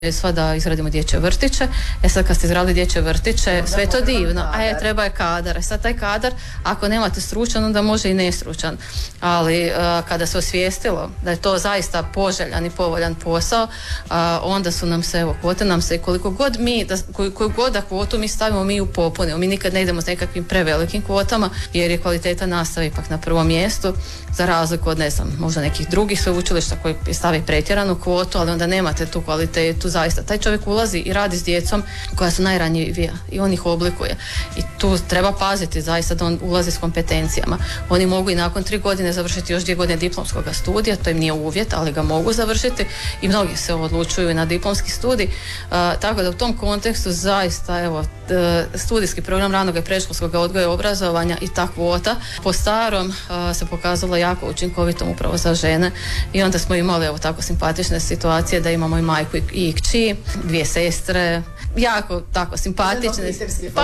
sva da izgradimo dječje vrtiće. Sad kad ste izgradili dječje vrtiće, sve je to divno, treba je kadar. Sad taj kadar, ako nemate stručan, onda može i nestručan. Ali kada se osvijestilo da je to zaista poželjan i povoljan posao, onda su nam se, evo, kvote nam se, koliko god mi, koju god da kvotu mi stavimo, mi ju popunimo. Mi nikad ne idemo s nekakvim prevelikim kvotama, jer je kvaliteta nastave ipak na prvom mjestu, za razliku od, ne znam, možda nekih drugih sveučilišta koji stavi pretjeranu kvotu, ali onda nemate tu kvalitetu. Zaista, taj čovjek ulazi i radi s djecom koja su najranjivija i on ih oblikuje. I tu treba paziti zaista da on ulazi s kompetencijama. Oni mogu i nakon 3 godine završiti još 2 godine diplomskog studija, to im nije uvjet, ali ga mogu završiti i mnogi se odlučuju i na diplomski studij. Tako da u tom kontekstu zaista, evo, studijski program ranog i predškolskog odgoja i obrazovanja i ta kvota po starom se pokazala jako učinkovitom upravo za žene i onda smo imali, evo, tako simpatične situacije da imamo i majku i kći, 2 sestre, jako tako simpatične.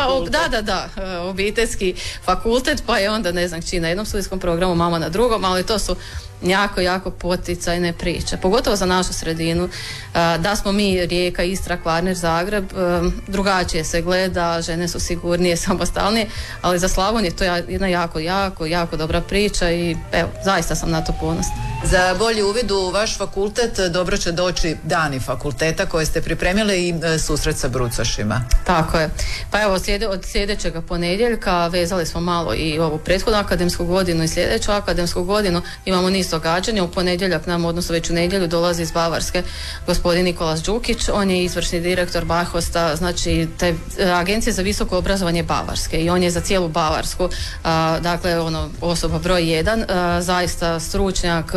Obiteljski fakultet, pa je onda, ne znam, kći na jednom studijskom programu, mama na drugom, ali to su jako poticajne priče, pogotovo za našu sredinu. Da smo mi Rijeka, Istra, Kvarner, Zagreb, drugačije se gleda, žene su sigurnije, samostalnije, ali za Slavoniju to je jedna jako dobra priča i evo, zaista sam na to ponosna. Za bolji uvid u vaš fakultet dobro će doći dani fakulteta koje ste pripremili i susret sa brucošima. Tako je. Pa evo, od sljedećeg ponedjeljka vezali smo malo i ovu prethodnu akademsku godinu i sljedeću akademsku godinu. Imamo niz događanja. U ponedjeljak nam, odnosno već u nedjelju, dolazi iz Bavarske gospodin Nikolas Đukić. On je izvršni direktor Bahosta, znači te agencije za visoko obrazovanje Bavarske, i on je za cijelu Bavarsku, dakle, osoba broj 1, zaista stručnjak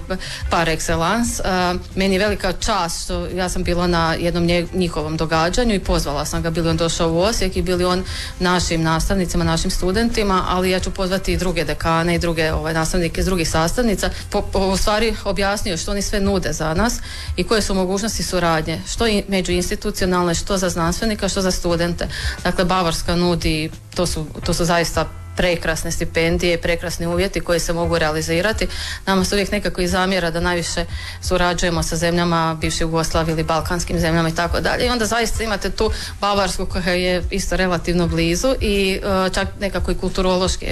par excellence. Meni je velika čast što ja sam bila na jednom njihovom događanju i pozvala sam ga, bili on došao u Osijek i bili on našim nastavnicima, našim studentima, ali ja ću pozvati i druge dekane i druge nastavnike iz drugih sastavnica. U stvari objasnio što oni sve nude za nas i koje su mogućnosti suradnje, što međuinstitucionalne, što za znanstvenika, što za studente. Dakle, Bavarska nudi, to su zaista prekrasne stipendije, prekrasni uvjeti koji se mogu realizirati. Nama se uvijek nekako i zamjera da najviše surađujemo sa zemljama bivše Jugoslavije ili balkanskim zemljama i tako dalje. I onda zaista imate tu Bavarsku koja je isto relativno blizu i čak nekako i kulturološki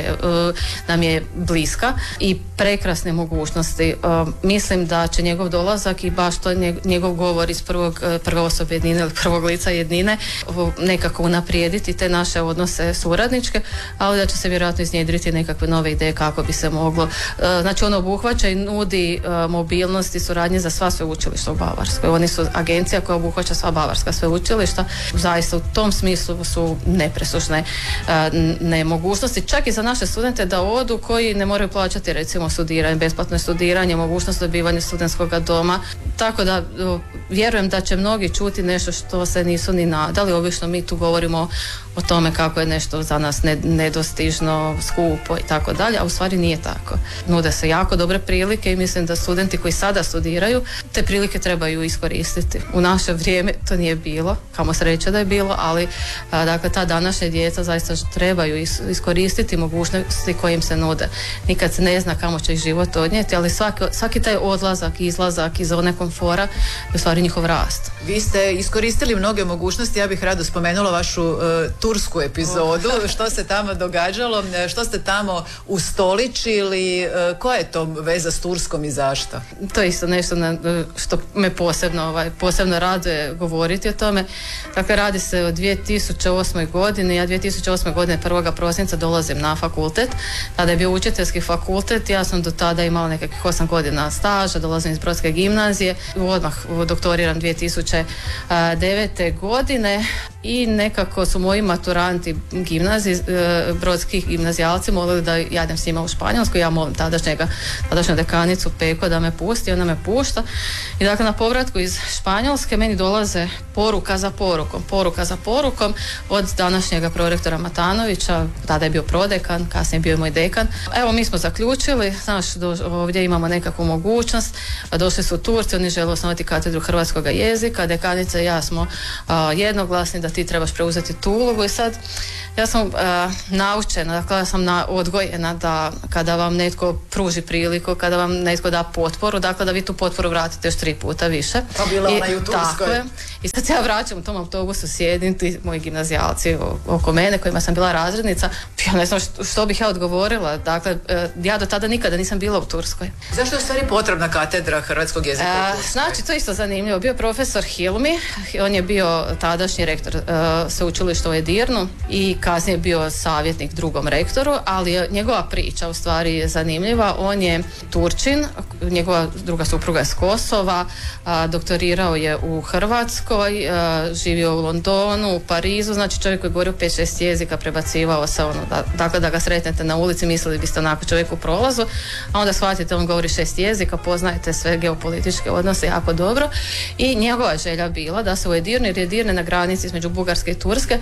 nam je bliska i prekrasne mogućnosti. Mislim da će njegov dolazak i baš to njegov govor iz prve osobe jednine ili prvog lica jednine nekako unaprijediti te naše odnose suradničke, ali da će se vjerojatno iznjedriti nekakve nove ideje kako bi se moglo. Znači, ono obuhvaća i nudi mobilnost i suradnje za sva sveučilišta u Bavarskoj. Oni su agencija koja obuhvaća sva bavarska sveučilišta. Zaista u tom smislu su nepresušne mogućnosti, čak i za naše studente da odu koji ne moraju plaćati, recimo, studiranje, besplatno studiranje, mogućnost dobivanja studentskog doma. Tako da vjerujem da će mnogi čuti nešto što se nisu ni nadali. Obično mi tu govorimo o tome kako je nešto za nas nedostižno, skupo i tako dalje, a u stvari nije tako. Nude se jako dobre prilike i mislim da studenti koji sada studiraju te prilike trebaju iskoristiti. U naše vrijeme to nije bilo, kamo sreće da je bilo, ali dakle, ta današnja djeca zaista trebaju iskoristiti mogućnosti koje im se nude. Nikad se ne zna kamo će ih život odnijeti, ali svaki taj odlazak i izlazak iz zone komfora je u stvari njihov rast. Vi ste iskoristili mnoge mogućnosti, ja bih rado spomenula vašu tursku epizodu, što se tamo događalo, što ste tamo ustoličili, koja je to veza s Turskom i zašto? To je isto nešto što me posebno raduje govoriti o tome. Dakle, radi se o 2008. godini, ja 2008. godine 1. prosinca dolazim na fakultet, tada je bio učiteljski fakultet, ja sam do tada imala nekakvih 8 godina staža, dolazim iz Brodske gimnazije, odmah doktoriram 2009. godine i nekako su moji maturanti gimnaziji, brodskih gimnazijalci molili da ja idem s njima u Španjolsku. Ja molim tadašnju dekanicu Peko da me pusti, ona me pušta i dakle na povratku iz Španjolske meni dolaze poruka za porukom od današnjega prorektora Matanovića, tada je bio prodekan, kasnije bio i moj dekan. Evo, mi smo zaključili, znaš, ovdje imamo nekakvu mogućnost, došli su Turci, oni žele osnovati katedru hrvatskog jezika, dekanica i ja smo jednoglasni da ti trebaš preuzeti tu ulogu i sad Ja sam naučena, dakle ja sam odgojena da kada vam netko pruži priliku, kada vam netko da potporu, dakle da vi tu potporu vratite još 3 puta više. Pa bila ona i u Turskoj. I sad se ja vraćam u tom autobusu, sjedim, ti moji gimnazijalci oko mene kojima sam bila razrednica, ja ne znam što bih ja odgovorila. Dakle, ja do tada nikada nisam bila u Turskoj. Zašto je u stvari potrebna katedra hrvatskog jezika u Turskoj? Znači, to je isto zanimljivo. Bio profesor Hilmi, on je bio tadašnji rektor sveučilišta u Edirnu i kasnije bio savjetnik drugom rektoru, ali njegova priča u stvari je zanimljiva. On je Turčin, njegova druga supruga je s Kosova, doktorirao je u Hrvatskoj, živio u Londonu, u Parizu, znači čovjek koji je govorio 5-6 jezika, prebacivao se dakle da ga sretnete na ulici, mislili biste onako čovjek u prolazu, a onda shvatite on govori 6 jezika, poznajete sve geopolitičke odnose jako dobro i njegova želja bila da se u Edirne, jer je Edirne na granici između Bugarske i Turske,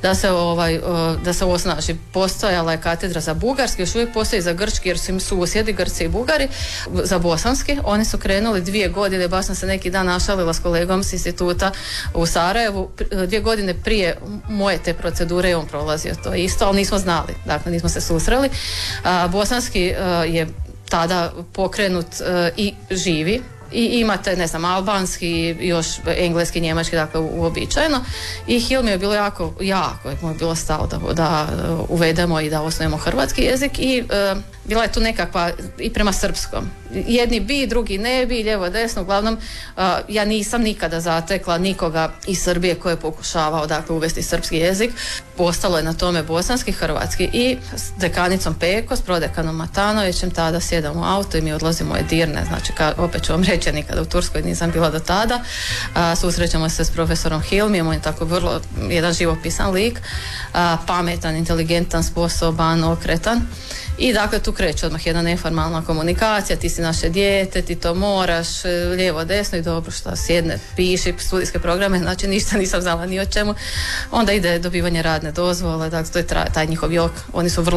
da se osnaži. Postojala je katedra za bugarski, još uvijek postoji za grčki jer su im susjedi Grci i Bugari, za bosanski. Oni su krenuli 2 godine, baš sam se neki dan našalila s kolegom s instituta u Sarajevu, 2 godine prije moje te procedure je on prolazio to isto, ali nismo znali, dakle nismo se susreli. Bosanski je tada pokrenut i živi. I imate, ne znam, albanski, još engleski, njemački, dakle uobičajeno. I Hilmi je bilo jako mu je bilo stalo da uvedemo i da osnujemo hrvatski jezik i bila je tu nekakva i prema srpskom. Jedni bi, drugi ne bi, lijevo, desno, uglavnom ja nisam nikada zatekla nikoga iz Srbije koji je pokušavao dakle uvesti srpski jezik. Ostalo je na tome bosanski, hrvatski i s dekanicom Peko, s prodekanom Matanovićem tada sjedamo u auto i mi odlazimo u Edirne, znači opet ću vam reći, nikada u Turskoj nisam bila do tada. Susrećemo se s profesorom Hilmijem, on je tako vrlo jedan živopisan lik, pametan, inteligentan, sposoban, okretan. I dakle tu kreće odmah jedna neformalna komunikacija, ti si naše dijete, ti to moraš, lijevo, desno i dobro šta sjedne, piši studijske programe, znači ništa nisam znala ni o čemu. Onda ide dobivanje radne dozvole, dakle to je taj njihov jok, oni su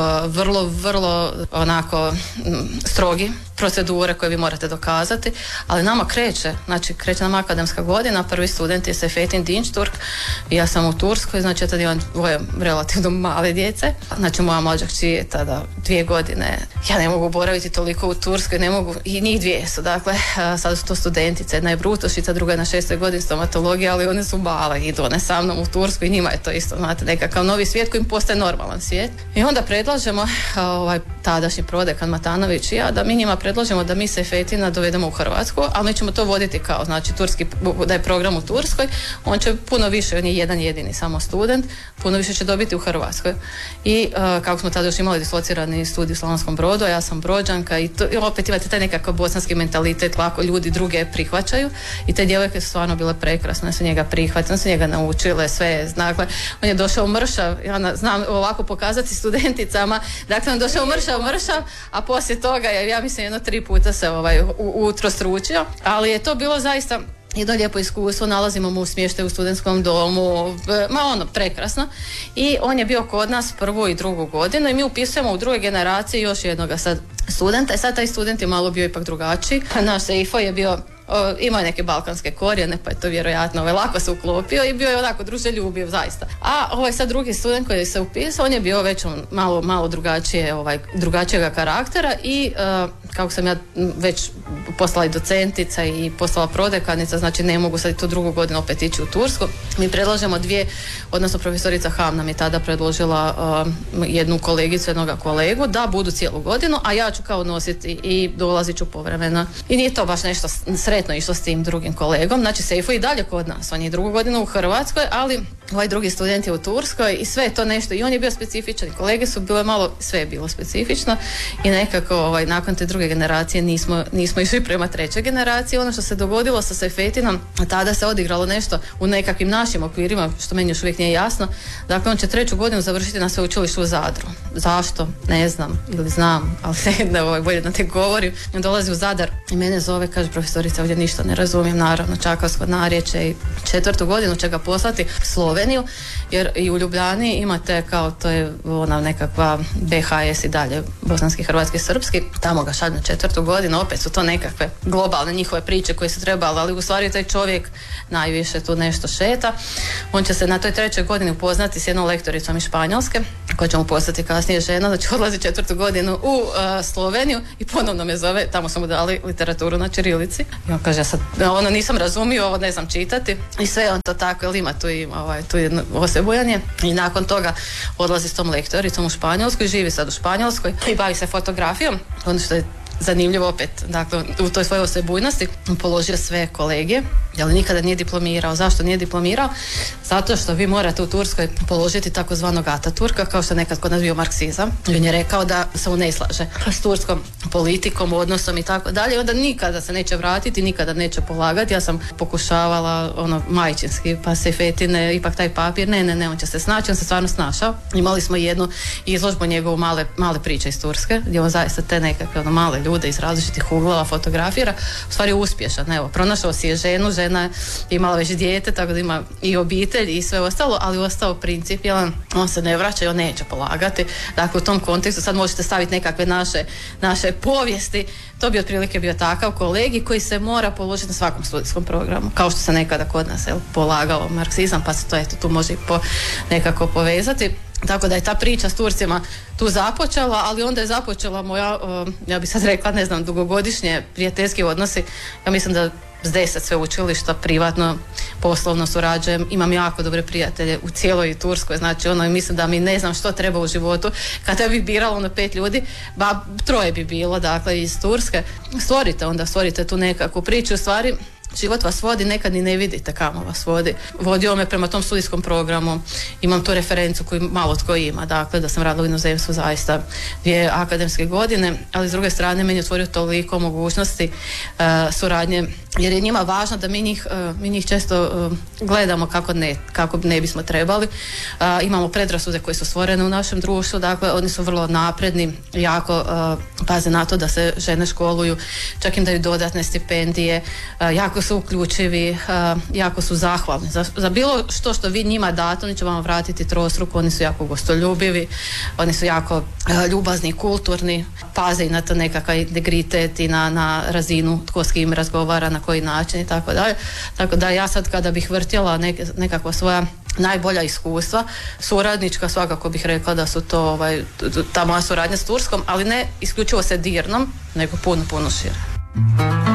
vrlo onako strogi procedure koje vi morate dokazati, ali nama kreće nam akademska godina, prvi student je Sefetin Dinčturk i ja sam u Turskoj, znači ja tada imam dvoje relativno male djece, znači moja mlađa kći je tada 2 godine, ja ne mogu boraviti toliko u Turskoj, ne mogu, i njih 2 su, dakle, sada su to studentice, jedna je brutošica, druga je na 6. godini stomatologije, ali one su male, idu one sa mnom u Tursku i njima je to isto, znate, nekakav novi svijet koji im postaje normalan svijet. I onda predlažemo, tadašnji prodekan Matanović i ja, da mi njima predlažemo da mi Sefetina dovedemo u Hrvatsku, ali mi ćemo to voditi kao, znači, turski, da je program u Turskoj, on će puno više, on je jedan jedini samo student, puno više će dobiti u Hrvatskoj. I kako smo tada još imali dislocirani studij u Slavonskom Brodu, a ja sam Brođanka i opet imate taj nekakav bosanski mentalitet, lako ljudi druge prihvaćaju i te djevojke su stvarno bile prekrasne, one su njega prihvatile, one su njega naučile sve, dakle, on je došao mršav, ja znam ovako pokazati studenticama, dakle on došao mršav, a poslije toga je, ja mislim, 3 puta se utrostručio, ali je to bilo zaista jedno lijepo iskustvo, nalazimo mu u smještaju u studentskom domu, prekrasno. I on je bio kod nas 1. i 2. godinu i mi upisujemo u 2. generaciji još jednoga sad studenta i sad taj student je malo bio ipak drugačiji. Naš Seifo je bio, imao je neke balkanske korijene, pa je to vjerojatno lako se uklopio i bio je onako druželjubiv zaista. A ovaj sad drugi student koji se upisao, on je bio već malo drugačijega karaktera i kako sam ja već postala i docentica i postala prodekanica, znači ne mogu sad i tu 2. godinu opet ići u Tursku. Mi predlažemo 2, odnosno profesorica Ham nam je tada predložila jednu kolegicu, jednoga kolegu da budu cijelu godinu, a ja ću kao nositi i dolazit ću povremeno. I nije to baš nešto sretno išlo s tim drugim kolegom, znači Seifo i dalje kod nas, on je 2. godinu u Hrvatskoj, ali ovaj drugi student je u Turskoj i sve je to nešto i on je bio specifičan, kolege su bile sve je bilo specifično i nekako nakon te 2. generacije nismo išli prema 3. generaciji. Ono što se dogodilo sa Sefetinom, tada se odigralo nešto u nekakvim našim okvirima, što meni još uvijek nije jasno. Dakle, on će 3. godinu završiti na sveučilištu u Zadru. Zašto? Ne znam, ili znam, ali bolje da ne govorim. On dolazi u Zadar i mene zove, kaže profesorica, ovdje ništa ne razumijem, naravno čakavsko narječje i 4. godinu će ga poslati Sloveniju, jer i u Ljubljani imate kao to je ona nekakva BHS i dalje, bosanski, hrvatski, srpski, tamo ga šalju na 4. godinu, opet su to nekakve globalne njihove priče koje su trebali, ali u stvari taj čovjek najviše tu nešto šeta. On će se na toj 3. godini upoznati s jednom lektoricom iz Španjolske, koja će mu postati kasnije žena, znači odlazi 4. godinu u Sloveniju i ponovno me zove, tamo smo mu dali literaturu na ćirilici. I on kaže, ja sad nisam razumio, ovo ne znam čitati. I sve on to tako, jer ima tu jedno osebujanje. I nakon toga odlazi s tom lektoricom u Španjolsku i živi sad u Španjolskoj i bavi se fotografijom. Ono što je zanimljivo opet, dakle, u toj svojoj osebujnosti položio sve kolegije, ali nikada nije diplomirao. Zašto nije diplomirao? Zato što vi morate u Turskoj položiti takozvanog Ataturka, kao što je nekad kod nas bio marksizam. I on je rekao da se on ne slaže s turskom politikom, odnosom i tako dalje. Onda nikada se neće vratiti, nikada neće polagati. Ja sam pokušavala majčinski, pa se fetine, ipak taj papir, ne, on će se snaći, on se stvarno snašao. Imali smo jednu izložbu njegovu male priče iz Turske, gdje on zaista te nekakve male ljude iz različitih uglova fotografira, u stvari uspješan. Evo, pronašao si je ženu, žena je imala već dijete, tako da ima i obitelj i sve ostalo, ali ostao principijelan, on se ne vraća i on neće polagati. Dakle, u tom kontekstu sad možete staviti nekakve naše povijesti. To bi otprilike bio takav kolegi koji se mora položiti na svakom studijskom programu, kao što se nekada kod nas polagao marksizam, pa se to tu može nekako povezati. Tako da je ta priča s Turcima tu započela, ali onda je započela moja, ja bih sad rekla, ne znam, dugogodišnje prijateljski odnosi. Ja mislim da s 10 sveučilišta privatno, poslovno surađujem, imam jako dobre prijatelje u cijeloj Turskoj, znači mislim da mi ne znam što treba u životu. Kada bih birala 5 ljudi, 3 bi bilo, dakle, iz Turske. Stvorite tu nekakvu priču, u stvari život vas vodi, nekad ni ne vidite kamo vas vodi. Vodio me prema tom studijskom programu, imam tu referencu koju malo tko ima, dakle da sam radila u inozemstvu zaista 2 akademske godine, ali s druge strane meni je otvorio toliko mogućnosti suradnje, jer je njima važno da mi njih često gledamo kako ne bismo trebali. Imamo predrasude koje su stvorene u našem društvu, dakle oni su vrlo napredni, jako paze na to da se žene školuju, čak im daju dodatne stipendije, jako su uključivi, jako su zahvalni za bilo što vi njima date, oni će vam vratiti trostruko, oni su jako gostoljubivi, oni su jako ljubazni, kulturni, paze i na to nekakav integritet i na razinu tko s kim razgovara, na koji način i tako dalje. Tako da ja sad kada bih vrtjela nekakva svoja najbolja iskustva suradnička, svakako bih rekla da su to ta moja suradnja s Turskom, ali ne isključivo se Dirnom, nego puno šire.